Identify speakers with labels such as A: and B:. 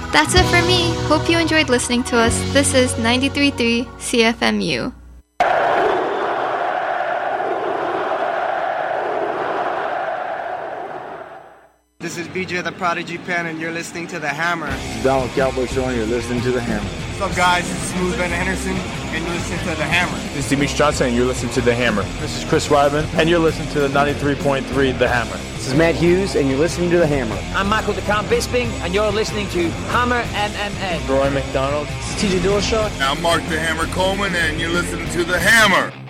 A: That's it for me. Hope you enjoyed listening to us. This is 93.3 CFMU.
B: This is BJ the Prodigy Pen, and you're listening to The Hammer.
C: This is Donald Cowboy Show, and you're listening to The Hammer.
B: What's up, guys? This is Smooth Ben Henderson, and you're listening to The Hammer.
D: This is Demetrius Johnson, and you're listening to The Hammer.
E: This is Chris Weidman, and you're listening to the 93.3 The Hammer.
F: This is Matt Hughes, and you're listening to The Hammer.
G: I'm Michael DeCamp Bisping, and you're listening to Hammer MMA.
E: Roy McDonald.
F: This is TJ Dillashaw.
H: I'm Mark the Hammer Coleman, and you're listening to The Hammer.